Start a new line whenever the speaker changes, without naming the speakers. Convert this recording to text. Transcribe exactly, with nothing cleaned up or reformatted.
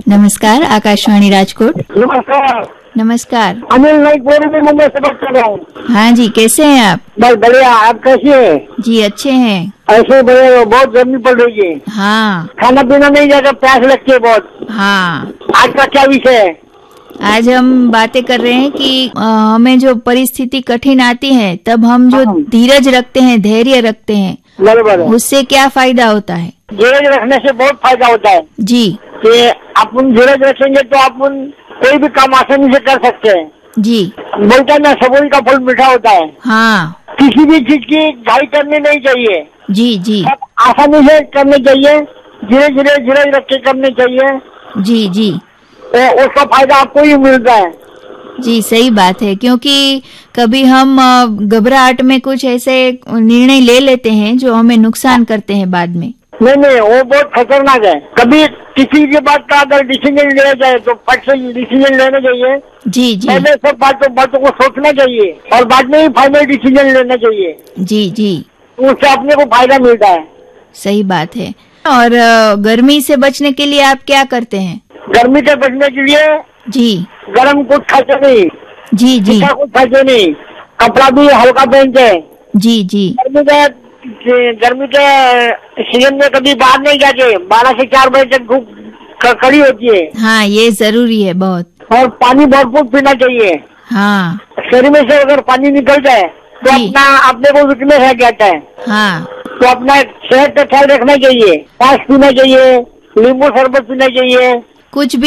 नमस्कार, आकाशवाणी राजकोट।
नमस्कार।
नमस्कार।
अनिल नाइक बोल रही, मुंबई से बात कर रहा हूँ।
हाँ जी, कैसे हैं आप?
बस बढ़िया, आप कैसी है?
जी अच्छे हैं।
ऐसे बढ़िया, बहुत गर्मी पड़ रही है।
हाँ
खाना पीना नहीं जाता, प्यास लगती है बहुत।
हाँ।
आज का क्या विषय है?
आज हम बातें कर रहे हैं कि अ, हमें जो परिस्थिति कठिन आती है तब हम जो
हाँ।
धीरज रखते हैं, धैर्य रखते हैं,
बराबर है।
उससे क्या फायदा होता है?
धीरज रखने से बहुत फायदा होता है
जी
कि अपन धीरज रखेंगे तो अपन कोई भी काम आसानी से कर सकते हैं।
जी।
बोलते हैं ना, सबूरी का फल मीठा होता है।
हाँ
किसी भी चीज की घाई करनी नहीं चाहिए,
जी जी
सब आसानी से करनी चाहिए, धीरे धीरे धीरज रख के करनी चाहिए,
जी जी
तो उसका फायदा आपको ही मिलता है।
जी, सही बात है। क्योंकि कभी हम अ, घबराहट में कुछ ऐसे निर्णय ले लेते हैं जो हमें नुकसान करते हैं बाद में।
नहीं नहीं, वो बहुत खतरनाक है। कभी किसी की बात का अगर डिसीजन लिया जाए तो फट से डिसीजन लेना चाहिए।
जी जी
पहले सब बातों बातों को सोचना चाहिए और बाद में ही फाइनल डिसीजन लेना चाहिए,
जी जी,
उससे अपने को फायदा मिलता है।
सही बात है। और अ, गर्मी से बचने के लिए आप क्या करते हैं?
गर्मी से बचने के लिए
जी
गर्म कुछ खाते नहीं,
जी जी
तीखा कुछ खाते नहीं, कपड़ा भी हल्का पहनते।
जी जी
गर्मी के गर्मी के सीजन में कभी बाहर नहीं जाते, बारह से चार बजे तक धूप क- कड़ी होती है।
हाँ, ये जरूरी है बहुत।
और पानी भरपूर पीना चाहिए।
हाँ
शरीर में से अगर पानी निकल जाए तो
जी।
अपना अपने को वीकनेस आ जाता है,
हाँ
तो अपना सेहत का ख्याल रखना चाहिए। पास पीना चाहिए, नींबू शरबत पीना चाहिए।
कुछ भी